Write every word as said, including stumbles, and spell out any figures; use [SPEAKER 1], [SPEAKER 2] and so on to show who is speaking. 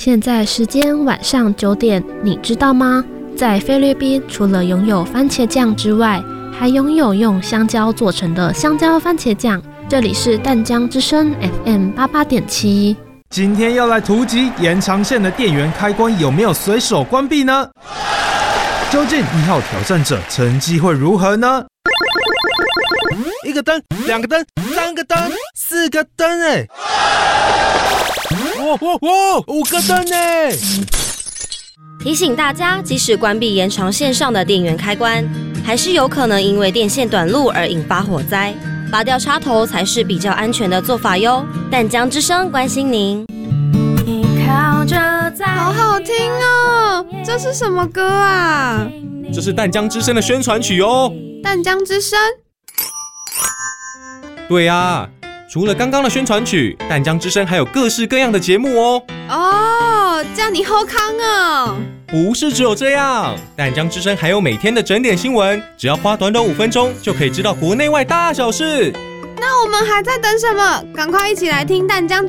[SPEAKER 1] 现在时间晚上九点，你知道吗？在菲律宾，除了拥有番茄酱之外，还拥有用香蕉做成的香蕉番茄酱。这里是淡江之声 F M 八八点七。
[SPEAKER 2] 今天要来突击延长线的电源开关有没有随手关闭呢？究竟一号挑战者成绩会如何呢？一个灯，两个灯，三个灯，四个灯哎！哇哇哇！五个灯哎！
[SPEAKER 3] 提醒大家，即使关闭延长线上的电源开关，还是有可能因为电线短路而引发火灾。拔掉插头才是比较安全的做法哟。淡江之声关心您。
[SPEAKER 4] 好好听哦！这是什么歌啊？
[SPEAKER 5] 这是淡江之声的宣传曲哦。
[SPEAKER 4] 淡江之声？
[SPEAKER 5] 对啊，除了刚刚的宣传曲，淡江之声还有各式各样的节目哦。
[SPEAKER 4] 哦，这样你好康哦！
[SPEAKER 5] 不是只有这样，淡江之声还有每天的整点新闻，只要花短短五分钟就可以知道国内外大小事。
[SPEAKER 4] 那我们还在等什么？赶快一起来听淡江